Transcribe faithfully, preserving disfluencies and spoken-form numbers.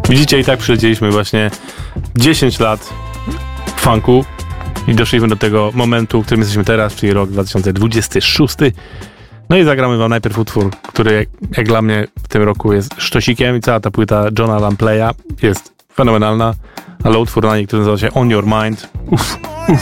Widzicie, i tak przylecieliśmy właśnie dziesięć lat funku i doszliśmy do tego momentu, w którym jesteśmy teraz, czyli rok dwa tysiące dwudziesty szósty. No i zagramy wam najpierw utwór, który jak, jak dla mnie w tym roku jest sztosikiem i cała ta płyta Johna Lamplaya jest fenomenalna, ale utwór na niej, który nazywa się On Your Mind. Uf, uf.